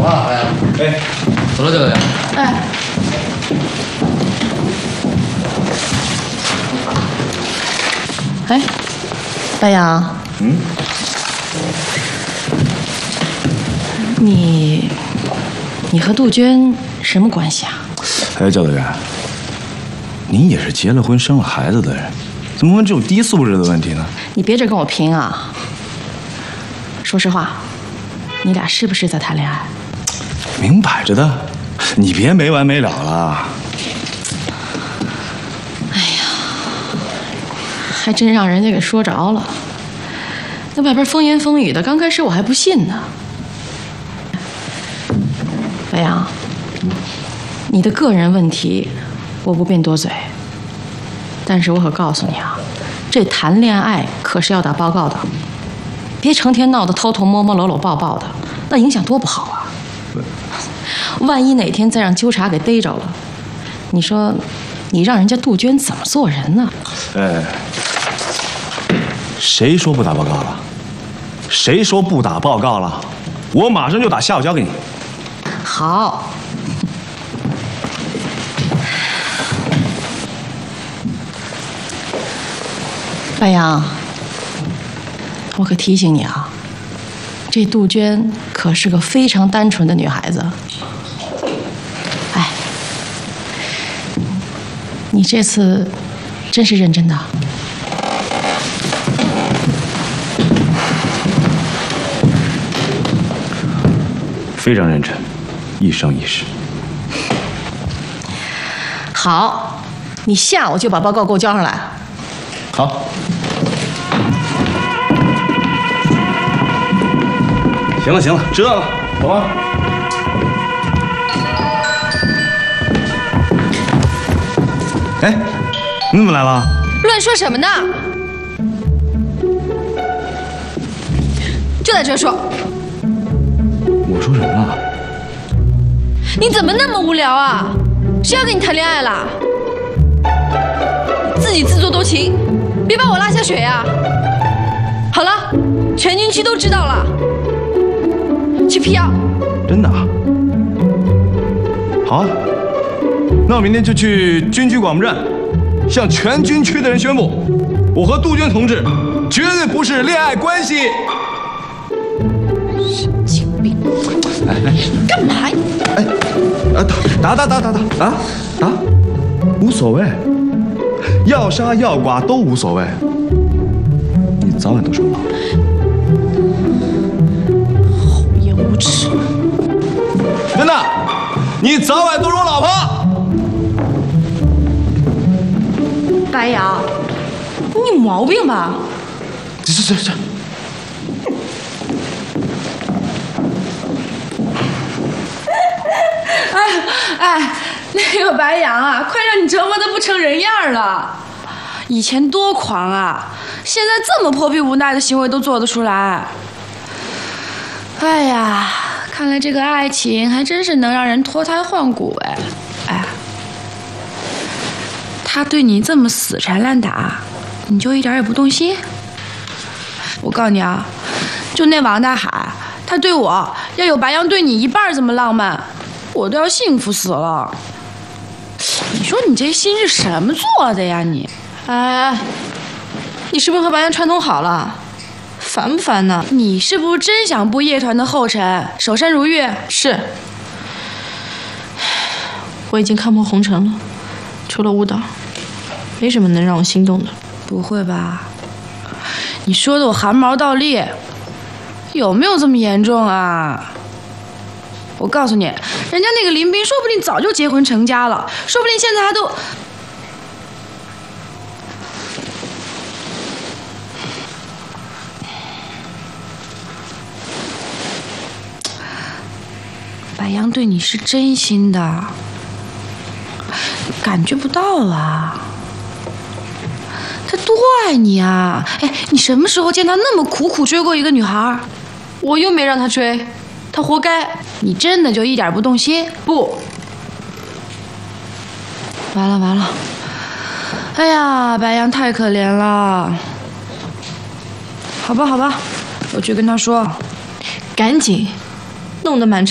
了，哎，走了，教练。 哎，哎，白杨，你和杜鹃什么关系啊？ 哎，教导员，您也是结了婚、生了孩子的人，怎么问这种低素质的问题呢？ 你别这跟我拼啊！说实话，你俩是不是在谈恋爱？ 明摆着的，你别没完没了了。 哎呀，还真让人家给说着了。那外边风言风语的，刚开始我还不信呢。白杨，你的个人问题我不便多嘴，但是我可告诉你啊，这谈恋爱可是要打报告的，别成天闹得偷偷摸摸、搂搂抱抱的，那影响多不好啊！万一哪天再让纠察给逮着了，你说你让人家杜鹃怎么做人呢？ 哎，谁说不打报告了？谁说不打报告了？我马上就打，下午交给你。 好。白杨，我可提醒你啊，这杜鹃可是个非常单纯的女孩子。哎，你这次真是认真的？ 非常认真，一生一世。 好，你下午就把报告给我交上来。 好。行了行了，知道了，走吧。哎，你怎么来了？ 乱说什么呢？就在这说。 我说什么了？ 你怎么那么无聊啊？谁要跟你谈恋爱啦？自己自作多情，别把我拉下水啊！好了，全军区都知道了，去辟谣。 真的啊？好啊，那我明天就去军区广播站，向全军区的人宣布，我和杜鹃同志绝对不是恋爱关系。 神经病！ 来， 干嘛呀？ 哎，打，无所谓，要杀要剐都无所谓，你早晚都是老。 厚颜无耻！ 真的，你早晚都是我老婆。 白杨，你有毛病吧？ 这。 哎，那个白杨啊，快让你折磨得不成人样了！以前多狂啊，现在这么破壁无奈的行为都做得出来。哎呀，看来这个爱情还真是能让人脱胎换骨哎！哎，他对你这么死缠烂打，你就一点也不动心？我告诉你啊，就那王大海，他对我要有白杨对你一半这么浪漫，我都要幸福死了。你说你这心是什么做的呀你？ 哎，你是不是和白杨串通好了？烦不烦呢？ 你是不是真想步叶团的后尘，守山如玉？ 是，我已经看破红尘了，除了舞蹈，没什么能让我心动的。 不会吧？你说的我汗毛倒立，有没有这么严重啊？我告诉你，人家那个林斌说不定早就结婚成家了，说不定现在还都……白杨对你是真心的，感觉不到啊。他多爱你啊！哎，你什么时候见他那么苦苦追过一个女孩？ 我又没让他追，他活该。 你真的就一点不动心？ 不， 完了！哎呀，白杨太可怜了。好吧，我去跟他说。 赶紧，弄得满